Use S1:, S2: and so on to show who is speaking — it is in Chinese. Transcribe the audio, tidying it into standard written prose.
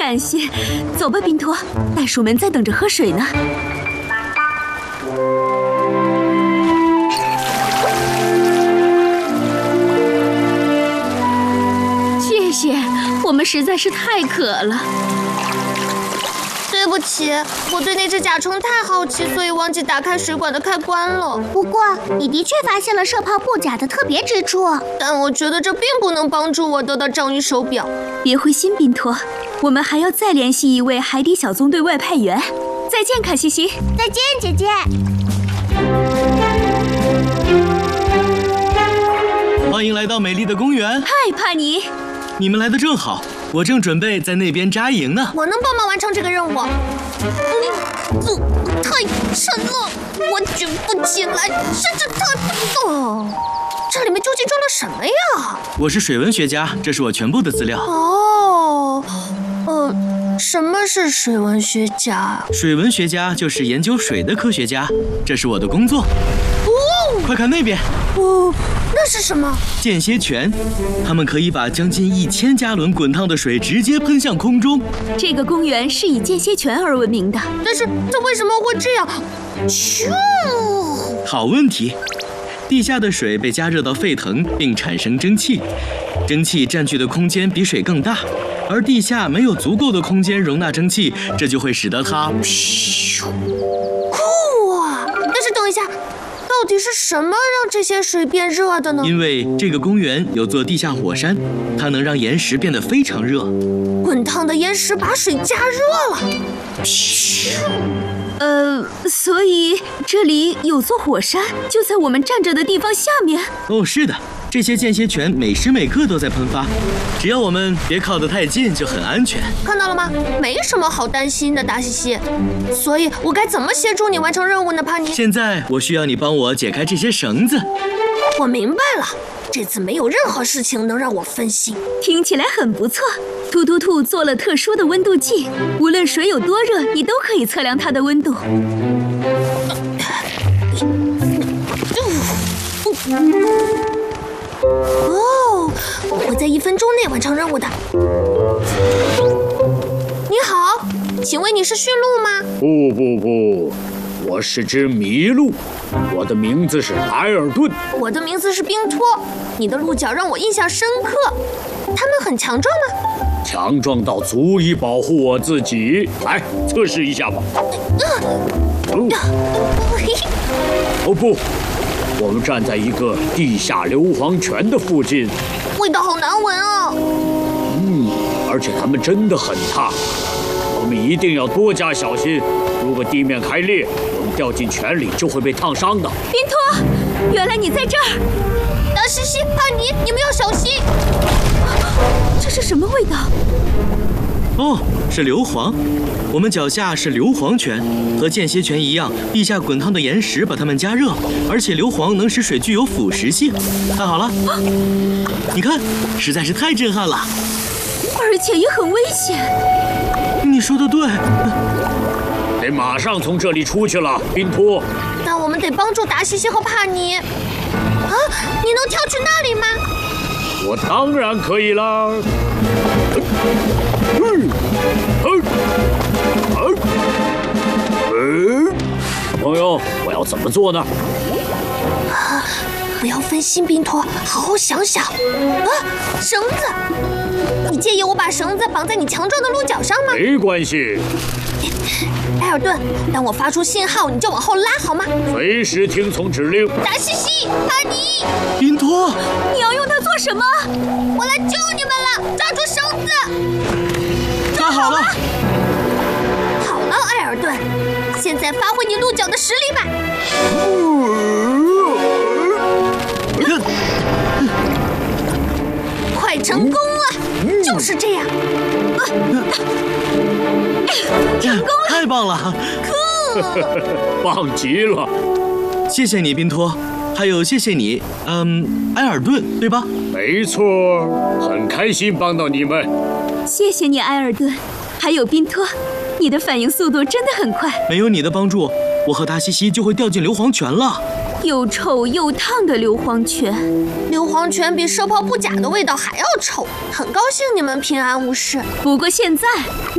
S1: 感谢。走吧，宾托，袋鼠们在等着喝水呢。谢谢，我们实在是太渴了。
S2: 对不起，我对那只甲虫太好奇，所以忘记打开水管的开关了。
S3: 不过，你的确发现了射炮布甲的特别之处。
S2: 但我觉得这并不能帮助我得到章鱼手表。
S1: 别灰心，宾托，我们还要再联系一位海底小纵队外派员。再见，卡西西。
S3: 再见，姐姐。
S4: 欢迎来到美丽的公园。
S1: 嗨，帕尼。
S4: 你们来的正好，我正准备在那边扎营呢。
S2: 我能帮忙完成这个任务。太沉了，我举不起来，甚至太……这里面究竟装了什么呀？
S4: 我是水文学家，这是我全部的资料。
S2: 什么是水文学家？
S4: 水文学家就是研究水的科学家，这是我的工作。快看那边！
S2: 那是什么？
S4: 间歇泉，它们可以把将近1000加仑滚烫的水直接喷向空中。
S1: 这个公园是以间歇泉而闻名的。
S2: 但是这为什么会这样？咻！
S4: 好问题。地下的水被加热到沸腾，并产生蒸汽，蒸汽占据的空间比水更大，而地下没有足够的空间容纳蒸汽，这就会使得它
S2: 酷啊！但是等一下。到底是什么让这些水变热的呢？
S4: 因为这个公园有座地下火山，它能让岩石变得非常热。
S2: 滚烫的岩石把水加热了。
S1: 所以这里有座火山，就在我们站着的地方下面。
S4: 哦，是的，这些间歇泉每时每刻都在喷发，只要我们别靠得太近，就很安全。
S2: 看到了吗？没什么好担心的，达西西。所以我该怎么协助你完成任务呢，帕尼？
S4: 现在我需要你帮我解开这些绳子。
S2: 我明白了，这次没有任何事情能让我分心。
S1: 听起来很不错。突突兔做了特殊的温度计，无论水有多热，你都可以测量它的温度。
S2: 我会在1分钟内完成任务的。你好，请问你是驯鹿吗？
S5: 不，我是只麋鹿，我的名字是埃尔顿。
S2: 我的名字是宾托。你的鹿角让我印象深刻，它们很强壮吗？
S5: 强壮到足以保护我自己。来，测试一下吧。哦不，我们站在一个地下硫磺泉的附近，
S2: 味道好难闻哦。
S5: 而且它们真的很烫，我们一定要多加小心。如果地面开裂，我们掉进泉里就会被烫伤的。
S1: 宾托，原来你在这儿！
S2: 达西西、帕尼，你们要小心！
S1: 这是什么味道？
S4: 哦，是硫磺。我们脚下是硫磺泉，和间歇泉一样，地下滚烫的岩石把它们加热，而且硫磺能使水具有腐蚀性。看好了，你看，实在是太震撼了，
S1: 而且也很危险。
S4: 你说的对，
S5: 得马上从这里出去了，宾托。
S2: 但我们得帮助达西西和帕尼。你能跳去那里吗？
S5: 我当然可以啦。朋友，我要怎么做呢？
S2: 不要分心，宾托，好好想想。绳子，你介意我把绳子绑在你强壮的鹿角上吗？
S5: 没关系。
S2: 埃尔顿，当我发出信号，你就往后拉，好吗？
S5: 随时听从指令。
S2: 达西西、帕尼，
S4: 宾托，
S1: 你要用它做什么？
S2: 我来救你们了！抓住绳子！
S4: 抓好了。
S2: 好了，埃尔顿，现在发挥你鹿角的实力吧！快成功了！就是这样。
S1: 成功了！
S4: 太棒了！
S5: 棒极了！
S4: 谢谢你，宾托，还有谢谢你，埃尔顿，对吧？
S5: 没错，很开心帮到你们。
S1: 谢谢你，埃尔顿，还有宾托，你的反应速度真的很快。
S4: 没有你的帮助，我和达西西就会掉进硫磺泉了。
S1: 又臭又烫的硫磺泉，
S2: 硫磺泉比射炮不甲的味道还要臭。很高兴你们平安无事。
S1: 不过现在